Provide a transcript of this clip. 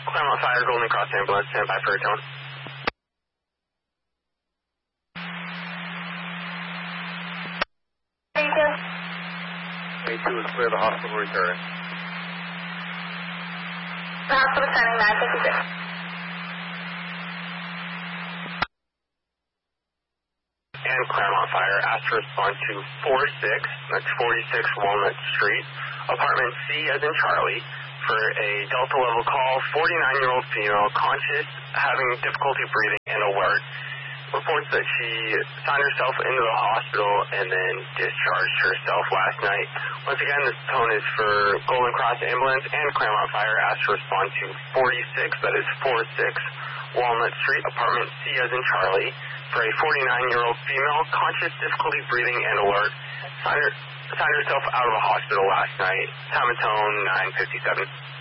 Claremont Fire, Golden Cross Ambulance, stand by for a tone. Thank you. A2 is clear, the hospital return. The hospital standing 956. And Claremont Fire asked to respond to 46, that's 46 Walnut Street, apartment C as in Charlie, for a Delta level call, 49-year-old female, conscious, having difficulty breathing and alert. Reports that she signed herself into the hospital and then discharged herself last night. Once again, this tone is for Golden Cross Ambulance and Claremont Fire asked to respond to 46, that is 46 Walnut Street, apartment C as in Charlie, for a 49-year-old female, conscious, difficulty breathing and alert. Signed herself out of the hospital last night. Time and tone 9:57.